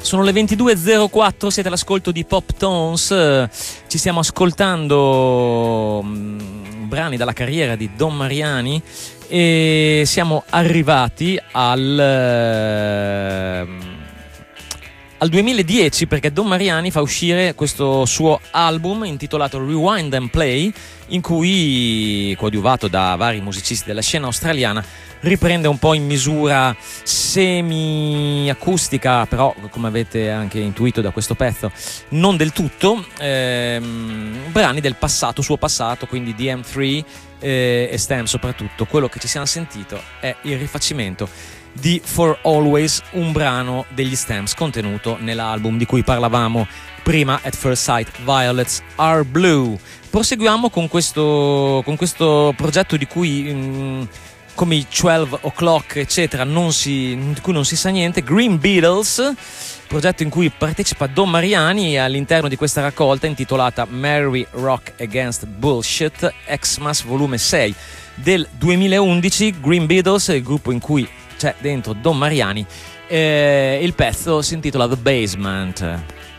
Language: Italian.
Sono le 22.04, siete all'ascolto di Pop Tones, ci stiamo ascoltando brani dalla carriera di Don Mariani e siamo arrivati al 2010, perché Don Mariani fa uscire questo suo album intitolato Rewind and Play, in cui, coadiuvato da vari musicisti della scena australiana, riprende un po' in misura semi-acustica, però come avete anche intuito da questo pezzo non del tutto, brani del passato, suo passato, quindi DM3 e Stem soprattutto. Quello che ci siamo sentito è il rifacimento di For Always, un brano degli Stamps contenuto nell'album di cui parlavamo prima, At First Sight, Violets Are Blue. Proseguiamo con questo progetto di cui come i 12 O'Clock eccetera di cui non si sa niente, Green Beatles, progetto in cui partecipa Don Mariani all'interno di questa raccolta intitolata Mary Rock Against Bullshit, Xmas volume 6 del 2011. Green Beatles è il gruppo in cui c'è dentro Don Mariani, il pezzo si intitola The Basement.